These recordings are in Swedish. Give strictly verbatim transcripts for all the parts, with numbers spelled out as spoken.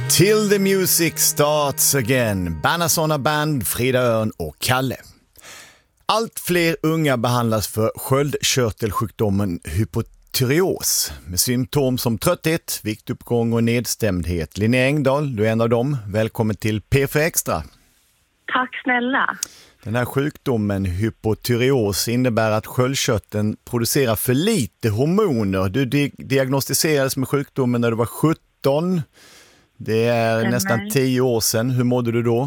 Till the music starts again. Banasona Band, Frida Örn och Kalle. Allt fler unga behandlas för sköldkörtelsjukdomen hypotyreos med symptom som trötthet, viktuppgång och nedstämdhet. Linnea Engdahl, du är en av dem. Välkommen till P fyra Extra. Tack snälla. Den här sjukdomen hypotyreos innebär att sköldkörteln producerar för lite hormoner. Du di- diagnostiserades med sjukdomen när du var sjutton. Det är Stämmer. nästan tio år sedan. Hur mådde du då?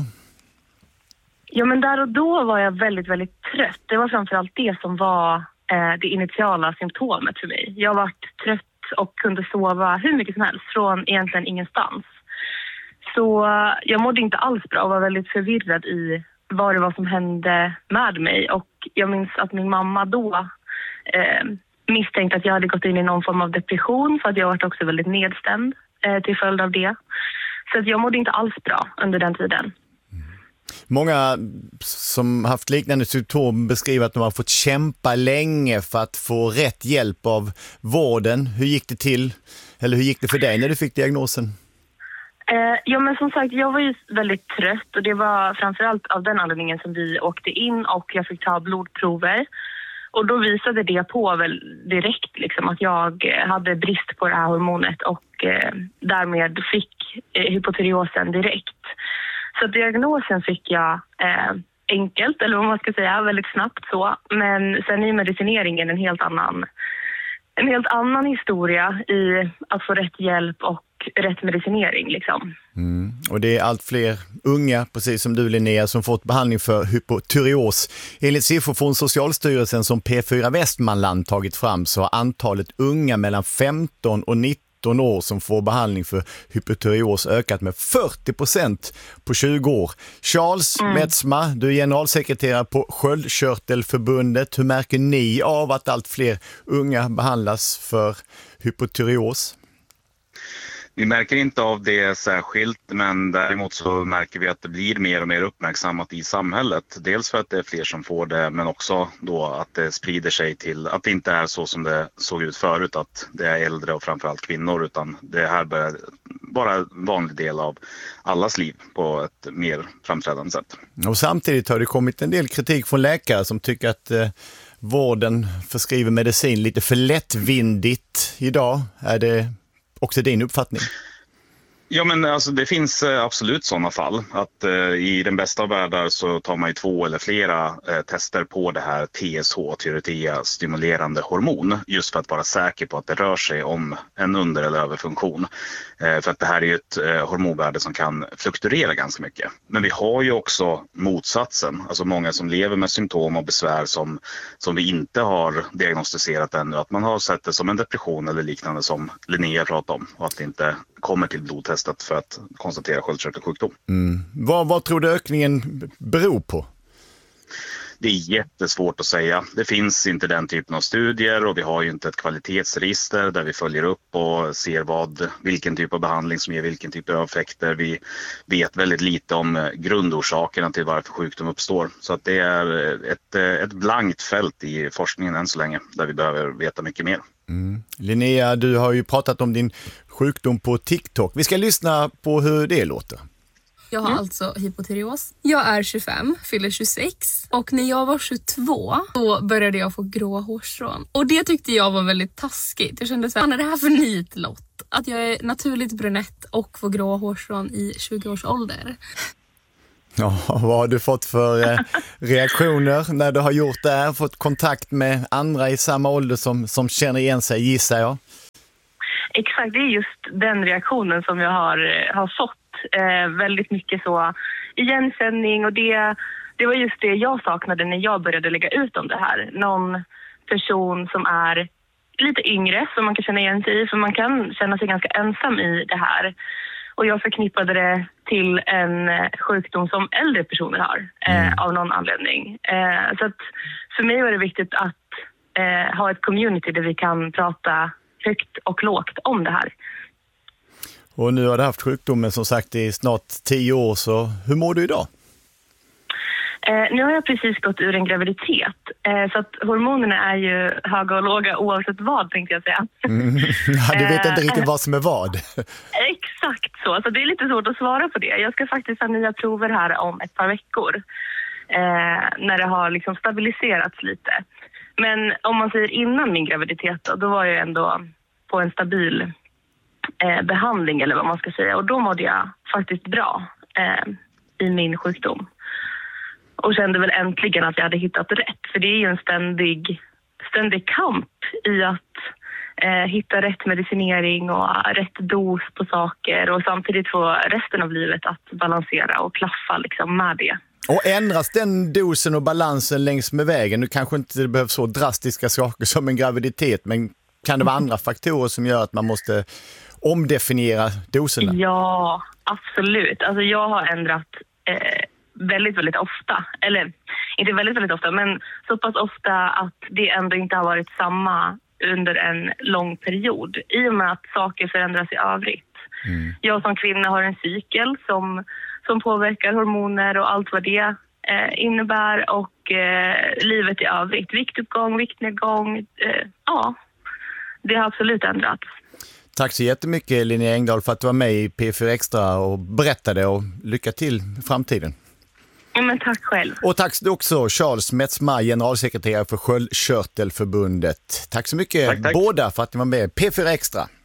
Ja, men där och då var jag väldigt, väldigt trött. Det var framförallt det som var eh, det initiala symptomet för mig. Jag var trött och kunde sova hur mycket som helst från egentligen ingenstans. Så eh, jag mådde inte alls bra och var väldigt förvirrad i vad det var som hände med mig. Och jag minns att min mamma då eh, misstänkte att jag hade gått in i någon form av depression för att jag var också väldigt nedstämd eh, till följd av det. Så att jag mådde inte alls bra under den tiden. Många som haft liknande symptom beskriver att de har fått kämpa länge för att få rätt hjälp av vården. Hur gick det till? Eller hur gick det för dig när du fick diagnosen? Eh, ja, men som sagt, jag var ju väldigt trött och det var framförallt av den anledningen som vi åkte in och jag fick ta blodprover. Och då visade det på väl direkt liksom, att jag hade brist på det här hormonet och eh, därmed fick eh, hypotyreosen direkt. Så diagnosen fick jag eh, enkelt, eller vad man ska säga, väldigt snabbt så. Men sen i medicineringen en helt annan, en helt annan historia i att få rätt hjälp och rätt medicinering liksom. Mm. Och det är allt fler unga, precis som du Linnea, som fått behandling för hypotyreos. Enligt siffror från Socialstyrelsen som P fyra Västmanland tagit fram så har antalet unga mellan femton och nitton år som får behandling för hypotyreos ökat med fyrtio procent på tjugo år. Charles mm. Metzma, du är generalsekreterare på Sköldkörtelförbundet. Hur märker ni av att allt fler unga behandlas för hypotyreos? Vi märker inte av det särskilt, men däremot så märker vi att det blir mer och mer uppmärksammat i samhället. Dels för att det är fler som får det, men också då att det sprider sig till att det inte är så som det såg ut förut, att det är äldre och framförallt kvinnor, utan det här börjar vara en vanlig del av allas liv på ett mer framträdande sätt. Och samtidigt har det kommit en del kritik från läkare som tycker att eh, vården förskriver medicin lite för lättvindigt idag. Är det också din uppfattning? Ja, men alltså, det finns absolut sådana fall. Att eh, i den bästa av världar så tar man ju två eller flera eh, tester på det här T S H, tyreotia stimulerande hormon. Just för att vara säker på att det rör sig om en under- eller överfunktion. Eh, för att det här är ju ett eh, hormonvärde som kan fluktuera ganska mycket. Men vi har ju också motsatsen. Alltså många som lever med symptom och besvär som, som vi inte har diagnostiserat ännu. Att man har sett det som en depression eller liknande som Linnea pratade om. Och att det inte kommer till blodtestet för att konstatera sköldkörtelsjukdom. Mm. Vad, vad tror du ökningen beror på? Det är jättesvårt att säga. Det finns inte den typen av studier och vi har ju inte ett kvalitetsregister där vi följer upp och ser vad, vilken typ av behandling som ger vilken typ av effekter. Vi vet väldigt lite om grundorsakerna till varför sjukdom uppstår. Så att det är ett, ett blankt fält i forskningen än så länge där vi behöver veta mycket mer. Mm. Linnea, du har ju pratat om din sjukdom på TikTok. Vi ska lyssna på hur det låter. Jag har mm. alltså hypotyreos. Jag är tjugofem, fyller tjugosex. Och när jag var tjugotvå då började jag få grå hårstrån. Och det tyckte jag var väldigt taskigt. Jag kände så här, är det här för nitlott? Att jag är naturligt brunett och får grå hårstrån i tjugo års ålder. Ja, vad har du fått för eh, reaktioner när du har gjort det här? Fått kontakt med andra i samma ålder som, som känner igen sig, gissar jag? Exakt, det är just den reaktionen som jag har, har fått. Eh, väldigt mycket så igenkänning och det, det var just det jag saknade när jag började lägga ut om det här. Någon person som är lite yngre som man kan känna igen sig i, för man kan känna sig ganska ensam i det här. Och jag förknippade det till en sjukdom som äldre personer har eh, mm. av någon anledning. Eh, så att för mig var det viktigt att eh, ha ett community där vi kan prata högt och lågt om det här. Och nu har du haft sjukdomen som sagt i snart tio år, så hur mår du idag? Eh, nu har jag precis gått ur en graviditet. Eh, så att hormonerna är ju höga och låga oavsett vad, tänkte jag säga. Mm. Ja, du vet inte riktigt vad som är vad. Exakt. exakt så. Så det är lite svårt att svara på det. Jag ska faktiskt ha nya prover här om ett par veckor. Eh, när det har liksom stabiliserats lite. Men om man säger innan min graviditet då, då var jag ändå på en stabil eh, behandling eller vad man ska säga. Och då mådde jag faktiskt bra eh, i min sjukdom. Och kände väl äntligen att jag hade hittat rätt. För det är ju en ständig, ständig kamp i att eh, hitta rätt medicinering och rätt dos på saker. Och samtidigt få resten av livet att balansera och klaffa liksom med det. Och ändras den dosen och balansen längs med vägen? Nu kanske inte det behövs så drastiska saker som en graviditet, men kan det vara andra faktorer som gör att man måste omdefiniera doserna? Ja, absolut. Alltså jag har ändrat eh, väldigt, väldigt ofta. Eller inte väldigt, väldigt ofta, men så pass ofta att det ändå inte har varit samma under en lång period. I och med att saker förändras i övrigt. Mm. Jag som kvinna har en cykel som... som påverkar hormoner och allt vad det eh, innebär och eh, livet i övrigt. Viktuppgång, viktnedgång, eh, ja, det har absolut ändrats. Tack så jättemycket Linnea Engdahl för att du var med i P fyra Extra och berättade, och lycka till i framtiden. Ja, men tack själv. Och tack också Charles Metzma, generalsekreterare för Sköldkörtelförbundet. Tack så mycket tack, tack. båda för att ni var med i P fyra Extra.